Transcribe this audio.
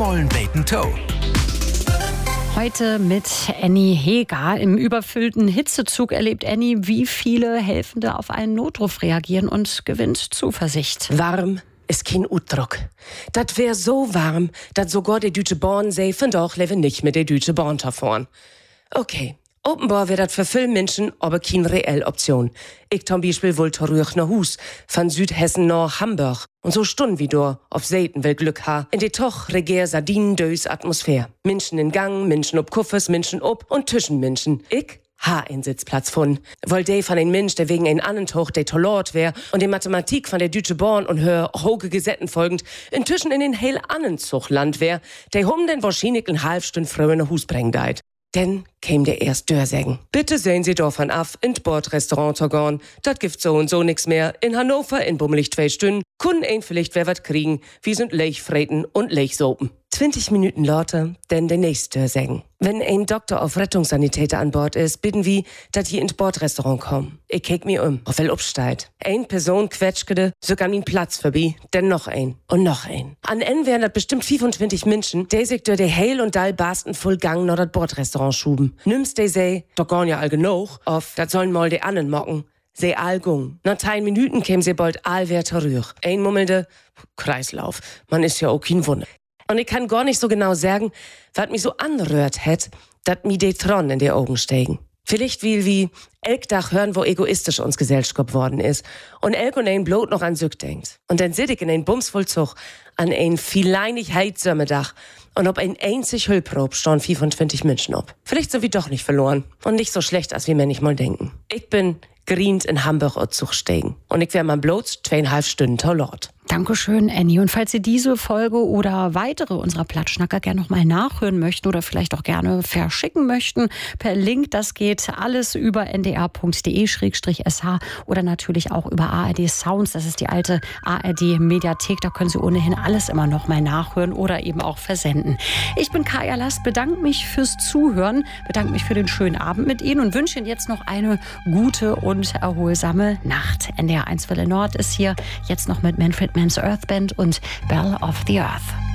mollen beten Toe. Heute mit Annie Heger. Im überfüllten Hitzezug erlebt Annie, wie viele Helfende auf einen Notruf reagieren und gewinnt Zuversicht. Warm ist kein Utdruck. Das wär so warm, dass sogar die Deutsche Bahn säfen doch leben nicht mit der Deutsche Bahn fahren. Okay, offenbar wär das für viele Menschen aber keine reelle Option. Ich zum Beispiel will zurück nach Hus, von Südhessen nach Hamburg. Und so Stunden wie du auf Seiten will Glück ha. In die toch regier sardinendös Atmosphäre. Menschen in Gang, Menschen ob Kuffes, Menschen ob und zwischen Menschen. Ich ha einen Sitzplatz von. Weil der von ein Mensch, der wegen ein anderen Toch der Tolort wär und die Mathematik von der Deutsche Bahn und hör hoge Gesetten folgend inzwischen in den heil annen Zuchtland wär, der den wahrscheinlich in halbstund früher nach Hus bringen deit. Denn käm der erst Dörsägen. Bitte sehen Sie davon af, in Bordrestaurant Torgon. Dat gibt so und so nix mehr. In Hannover in bummelig 2 Stunden. Kunden ein vielleicht wer wat kriegen. Wir sind Lechfreten und Lechsopen. 20 Minuten lauter, denn der nächste Dörsägen. Wenn ein Doktor auf Rettungssanitäter an Bord ist, bitten wir, dass hier ins Bordrestaurant kommen. Ich kick mir auf wel upsteigt. Ein Person quetschkede, sogar min Platz vorbei, denn noch ein und noch ein. An N wären das bestimmt 25 Menschen, die sich durch die Heil und Dall Basten voll Gang nach das Bordrestaurant schuben. Nimmst die sei, doch gar ja all genug, auf, dat sollen mal die annen mocken. Sie all gung. Nach 10 Minuten käm sie bald all wer zurück. Ein mummelte Kreislauf. Man ist ja auch kein Wunder. Und ich kann gar nicht so genau sagen, was mich so anrührt hätt, dat mi de Tron in die Augen steigen. Vielleicht wie elk Dach hören, wo egoistisch uns Gesellschaft worden ist. Und elk und ein blot noch an Sück denkt. Und dann sit ich in ein Bumsvollzug an ein vieleinig Heizsömmedach. Und ob ein einzig Hüllprob stehen 25 Menschen ob. Vielleicht so wie doch nicht verloren. Und nicht so schlecht, als wie mir nicht mal denken. Ich bin grient in Hamburg und Zug steigen. Und ich wär mal bloß 2,5 Stunden Tolort. Dankeschön, Annie. Und falls Sie diese Folge oder weitere unserer Platschnacker gerne nochmal nachhören möchten oder vielleicht auch gerne verschicken möchten, per Link, das geht alles über ndr.de/sh oder natürlich auch über ARD Sounds. Das ist die alte ARD Mediathek. Da können Sie ohnehin alles immer nochmal nachhören oder eben auch versenden. Ich bin Kaya Last, bedanke mich fürs Zuhören, bedanke mich für den schönen Abend mit Ihnen und wünsche Ihnen jetzt noch eine gute und erholsame Nacht. NDR 1 Welle Nord ist hier jetzt noch mit Manfred Mann's Earth Band und Belle of the Earth.